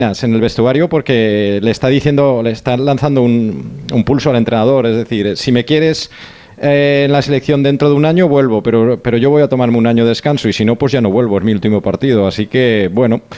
en el vestuario porque le está lanzando un pulso al entrenador. Es decir, si me quieres en la selección dentro de un año, vuelvo, pero yo voy a tomarme un año de descanso y si no, pues ya no vuelvo, es mi último partido. Así que, bueno,